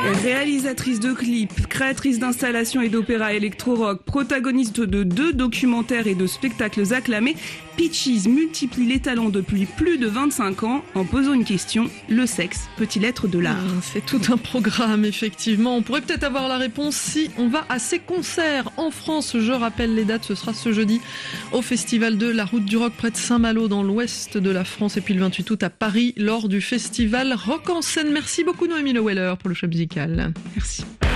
Réalisatrice de clips, créatrice d'installations et d'opéras électro-rock, protagoniste de 2 documentaires et de spectacles acclamés, Peaches multiplie les talents depuis plus de 25 ans en posant une question: le sexe peut-il être de l'art ? C'est tout un programme, effectivement. On pourrait peut-être avoir la réponse si on va à ces concerts en France. Je rappelle les dates, ce sera ce jeudi au Festival de la Route du Rock près de Saint-Malo dans l'ouest de la France, et puis le 28 août à Paris lors du Festival Rock en scène. Merci beaucoup Noémie Le Weller pour le choix musical. Merci.